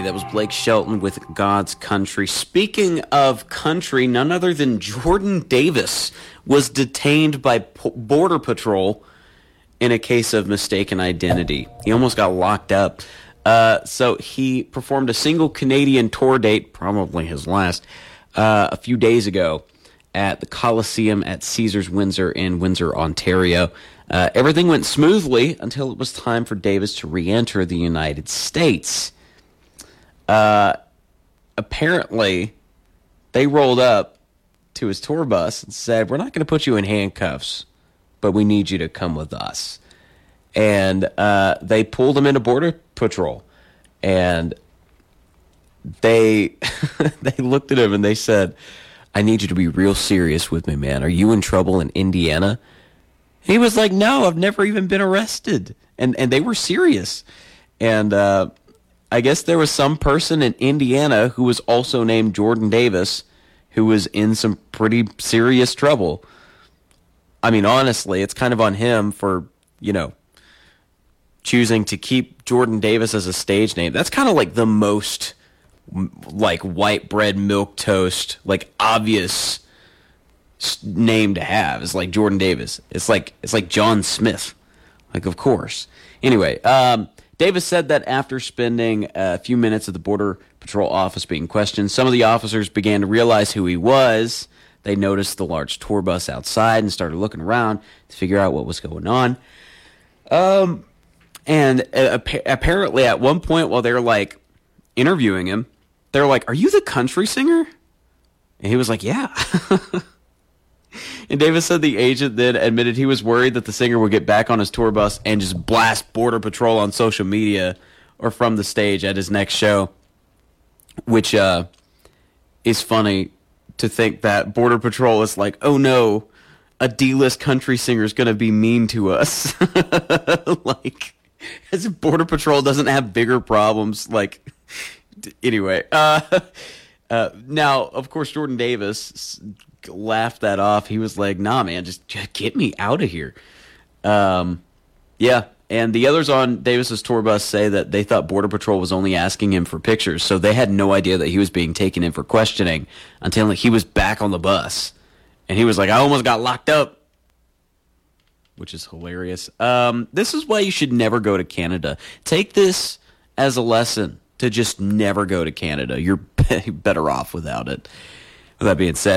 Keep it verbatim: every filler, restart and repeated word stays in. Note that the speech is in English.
That was Blake Shelton with God's Country. Speaking of country, none other than Jordan Davis was detained by P- Border Patrol in a case of mistaken identity. He almost got locked up. Uh, so he performed a single Canadian tour date, probably his last, uh, a few days ago at the Coliseum at Caesars Windsor in Windsor, Ontario. Uh, everything went smoothly until it was time for Davis to re-enter the United States. Uh, apparently, they rolled up to his tour bus and said, "We're not going to put you in handcuffs, but we need you to come with us." And uh, they pulled him into Border Patrol. And they they looked at him and they said, "I need you to be real serious with me, man. Are you in trouble in Indiana?" He was like, "No, I've never even been arrested." And and they were serious. And uh, I guess there was some person in Indiana who was also named Jordan Davis who was in some pretty serious trouble. I mean, honestly, it's kind of on him for, you know, choosing to keep Jordan Davis as a stage name. That's kind of like the most, like, white bread, milquetoast, like, obvious name to have is like Jordan Davis. It's like it's like John Smith. Like, of course. Anyway, um, Davis said that after spending a few minutes at the Border Patrol office being questioned, some of the officers began to realize who he was. They noticed the large tour bus outside and started looking around to figure out what was going on. Um, and uh, apparently at one point while they're like interviewing him, they're like, "Are you the country singer?" And he was like, "Yeah." And Davis said the agent then admitted he was worried that the singer would get back on his tour bus and just blast Border Patrol on social media or from the stage at his next show, which uh, is funny to think that Border Patrol is like, "Oh no, a D-list country singer is going to be mean to us." Like, as if Border Patrol doesn't have bigger problems. Like, anyway. Uh, uh, now, of course, Jordan Davis laughed that off. He was like, "Nah, man, just, just get me out of here." Um, yeah, and the others on Davis's tour bus say that they thought Border Patrol was only asking him for pictures, so they had no idea that he was being taken in for questioning until he was back on the bus. And he was like, "I almost got locked up," which is hilarious. Um, this is why you should never go to Canada. Take this as a lesson to just never go to Canada. You're better off without it. With that being said,